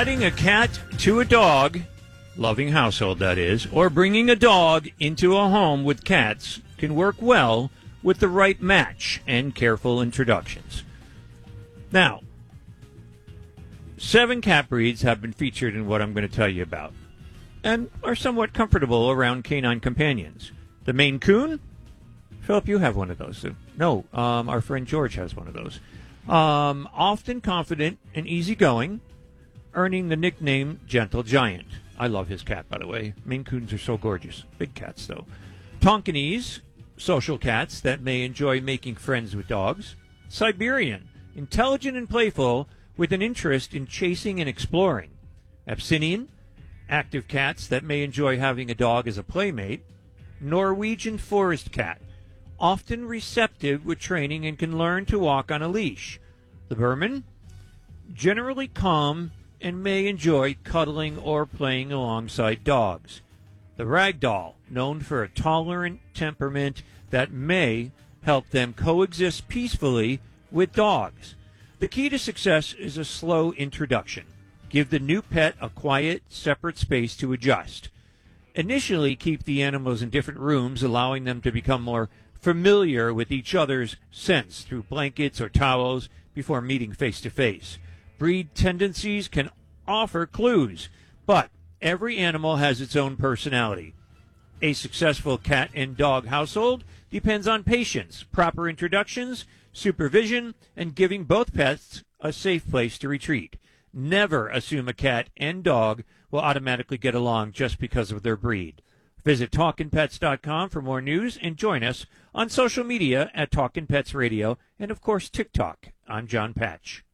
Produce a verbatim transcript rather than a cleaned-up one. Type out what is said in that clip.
Adding a cat to a dog, loving household that is, or bringing a dog into a home with cats can work well with the right match and careful introductions. Now, seven cat breeds have been featured in what I'm going to tell you about and are somewhat comfortable around canine companions. The Maine Coon? Philip, you have one of those. No, um, our friend George has one of those. Um, often confident and easygoing, earning the nickname Gentle Giant. I love his cat, by the way. Maine Coons are so gorgeous. Big cats, though. Tonkinese, social cats that may enjoy making friends with dogs. Siberian, intelligent and playful with an interest in chasing and exploring. Abyssinian, active cats that may enjoy having a dog as a playmate. Norwegian forest cat, often receptive with training and can learn to walk on a leash. The Burman, generally calm and may enjoy cuddling or playing alongside dogs. The Ragdoll, known for a tolerant temperament that may help them coexist peacefully with dogs. The key to success is a slow introduction. Give the new pet a quiet, separate space to adjust. Initially, keep the animals in different rooms, allowing them to become more familiar with each other's scents through blankets or towels before meeting face-to-face. Breed tendencies can offer clues, but every animal has its own personality. A successful cat and dog household depends on patience, proper introductions, supervision, and giving both pets a safe place to retreat. Never assume a cat and dog will automatically get along just because of their breed. Visit talkin pets dot com for more news and join us on social media at Talkin' Pets Radio and, of course, TikTok. I'm John Patch.